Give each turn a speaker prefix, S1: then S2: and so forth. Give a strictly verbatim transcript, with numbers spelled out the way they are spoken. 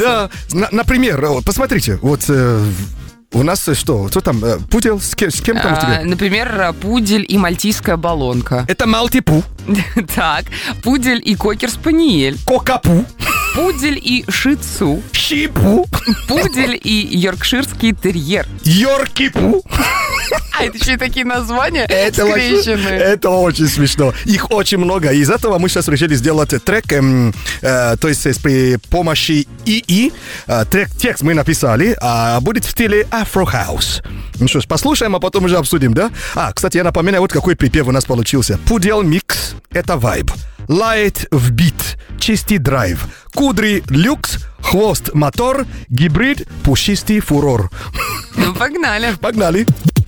S1: Да, на- например, вот посмотрите, вот э, у нас э, что, кто там, э, пудель, с кем, с кем там у
S2: А,
S1: тебя?
S2: например, пудель и мальтийская баллонка.
S1: Это малтипу,
S2: Так, пудель и кокер-спаниель.
S1: кокапу,
S2: Пудель и шицу.
S1: щипу,
S2: Пудель и йоркширский терьер.
S1: йоркипу.
S2: А это еще и такие названия
S1: Это вообще,
S2: скрещенные.
S1: это очень смешно. Их очень много. Из этого мы сейчас решили сделать трек, эм, э, то есть э, при помощи ИИ. Э, трек, текст мы написали, а будет в стиле Afro House. Ну что ж, послушаем, а потом уже обсудим, да? А, кстати, я напоминаю, вот какой припев у нас получился. Пудел микс — это вайб. Лайт в бит, чистый драйв. Кудри люкс, хвост мотор, гибрид пушистый фурор.
S2: Ну, погнали.
S1: Погнали.